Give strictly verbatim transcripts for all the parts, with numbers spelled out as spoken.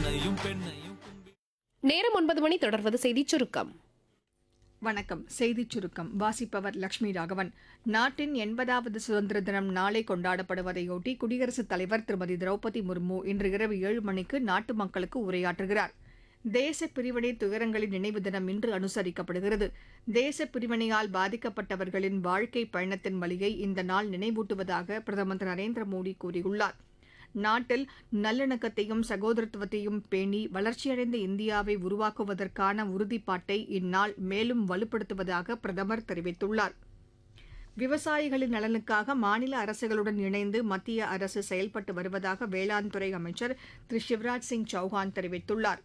மண்ணையும் பெண்ணையும் கும்பி- நேரம் ஒன்பது மணி. தொடர்வது செய்திச் சுருக்கம். வணக்கம். செய்திச் சுருக்கம் வாசிப்பவர் லட்சுமி ராகவன். நாட்டின் எண்பதாவது சுதந்திர தினம் நாளை கொண்டாடப்படுவதையொட்டி குடியரசுத் தலைவர் திருமதி திரௌபதி முர்மு இன்று இரவு ஏழு மணிக்கு நாட்டு மக்களுக்கு உரையாற்றுகிறார். தேச பிரிவினை துயரங்களின் நினைவு தினம் இன்று அனுசரிக்கப்படுகிறது. தேச பிரிவினையால் பாதிக்கப்பட்டவர்களின் வாழ்க்கை பயணத்தின் வழியை இந்த நாள் நினைவூட்டுவதாக பிரதமர் திரு நரேந்திர மோடி கூறியுள்ளார். நாட்டில் நல்லிணக்கத்தையும் சகோதரத்துவத்தையும் பேணி வளர்ச்சியடைந்த இந்தியாவை உருவாக்குவதற்கான உறுதிப்பாட்டை இந்நாள் மேலும் வலுப்படுத்துவதாக பிரதமர் தெரிவித்துள்ளார். விவசாயிகளின் நலனுக்காக மாநில அரசுகளுடன் இணைந்து மத்திய அரசு செயல்பட்டு வருவதாக வேளாண் துறை அமைச்சர் திரு சிவராஜ் சிங் சௌஹான் தெரிவித்துள்ளார்.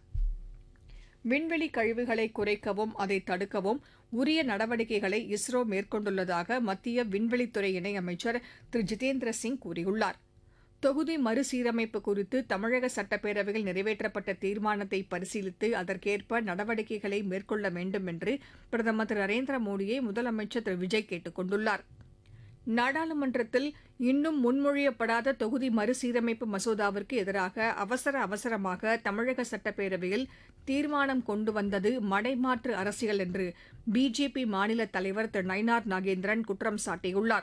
விண்வெளி கழிவுகளை குறைக்கவும் அதை தடுக்கவும் உரிய நடவடிக்கைகளை இஸ்ரோ மேற்கொண்டுள்ளதாக மத்திய விண்வெளித்துறை இணையமைச்சர் திரு ஜிதேந்திர சிங் கூறியுள்ளார். தொகுதி மறுசீரமைப்பு குறித்து தமிழக சட்டப்பேரவையில் நிறைவேற்றப்பட்ட தீர்மானத்தை பரிசீலித்து அதற்கேற்ப நடவடிக்கைகளை மேற்கொள்ள வேண்டும் என்று பிரதமர் திரு நரேந்திர மோடியை முதலமைச்சர் திரு விஜய் கேட்டுக் கொண்டுள்ளார். நாடாளுமன்றத்தில் இன்னும் முன்மொழியப்படாத தொகுதி மறுசீரமைப்பு மசோதாவிற்கு எதிராக அவசர அவசரமாக தமிழக சட்டப்பேரவையில் தீர்மானம் கொண்டு வந்தது மடைமாற்று அரசியல் என்று பிஜேபி மாநில தலைவர் திரு நயினார் நாகேந்திரன் குற்றம் சாட்டியுள்ளார்.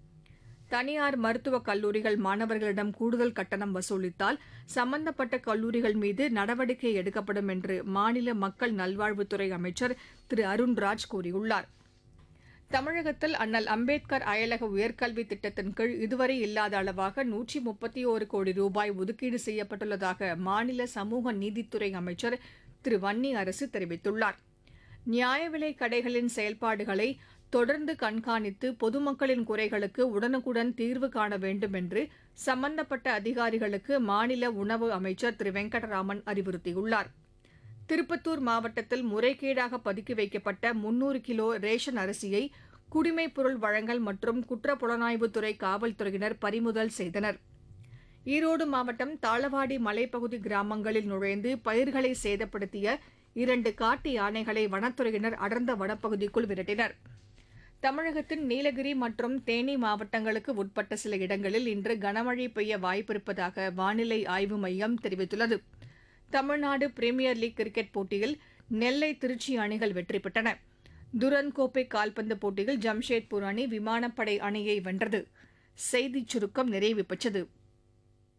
தனியார் மருத்துவக் கல்லூரிகள் மாணவர்களிடம் கூடுதல் கட்டணம் வசூலித்தால் சம்பந்தப்பட்ட கல்லூரிகள் மீது நடவடிக்கை எடுக்கப்படும் என்று மாநில மக்கள் நல்வாழ்வுத்துறை அமைச்சர் திரு அருண்ராஜ் கூறியுள்ளார். தமிழகத்தில் அண்ணல் அம்பேத்கர் அயலக உயர்கல்வி திட்டத்தின் கீழ் இதுவரை இல்லாத அளவாக நூற்றி முப்பத்தி ஒரு கோடி ரூபாய் ஒதுக்கீடு செய்யப்பட்டுள்ளதாக மாநில சமூக நீதித்துறை அமைச்சர் திரு வன்னி அரசு தெரிவித்துள்ளார். நியாய விலைக் கடைகளின் செயல்பாடுகளை தொடர்ந்து கண்காணித்து பொதுமக்களின் குறைகளுக்கு உடனுக்குடன் தீர்வு காண வேண்டும் என்று சம்பந்தப்பட்ட அதிகாரிகளுக்கு மாநில உணவு அமைச்சர் திரு வெங்கடராமன் அறிவுறுத்தியுள்ளார். திருப்பத்தூர் மாவட்டத்தில் முறைகேடாக பதுக்கி வைக்கப்பட்ட முன்னூறு கிலோ ரேஷன் அரிசியை குடிமைப் பொருள் வழங்கல் மற்றும் குற்றப் புலனாய்வுத்துறை காவல்துறையினர் பறிமுதல் செய்தனர். ஈரோடு மாவட்டம் தாளவாடி மலைப்பகுதி கிராமங்களில் நுழைந்து பயிர்களை சேதப்படுத்திய இரண்டு காட்டு யானைகளை வனத்துறையினர் அடர்ந்த வனப்பகுதிக்குள் விரட்டினர். தமிழகத்தின் நீலகிரி மற்றும் தேனி மாவட்டங்களுக்கு உட்பட்ட சில இடங்களில் இன்று கனமழை பெய்ய வாய்ப்பிருப்பதாக வானிலை ஆய்வு மையம் தெரிவித்துள்ளது. தமிழ்நாடு பிரீமியர் லீக் கிரிக்கெட் போட்டியில் நெல்லை திருச்சி அணிகள் வெற்றி பெற்றன. துரன் கோப்பை கால்பந்து போட்டியில் ஜம்ஷேத்பூர் அணி விமானப்படை அணியை வென்றது. செய்திச் சுருக்கம் நிறைவு பெற்றது.